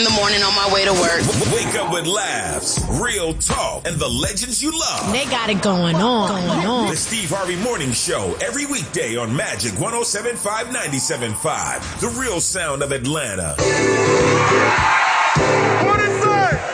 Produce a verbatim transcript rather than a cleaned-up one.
In the morning on my way to work. Wake up with laughs, real talk, and the legends you love. They got it going on. Going on. The Steve Harvey Morning Show every weekday on Magic one oh seven point five, ninety-seven point five. The real sound of Atlanta. What is that?